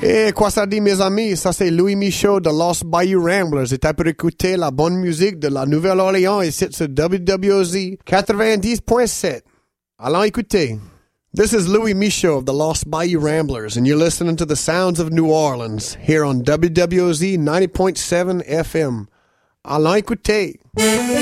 Et quoi ça dit, mes amis? Ça, c'est Louis Michaud de Lost Bayou Ramblers. Et t'as pu écouter la bonne musique de la Nouvelle-Orléans ici sur WWOZ 90.7. Allons écouter. This is Louis Michaud of the Lost Bayou Ramblers, and you're listening to the sounds of New Orleans here on WWOZ 90.7 FM. Allons écouter.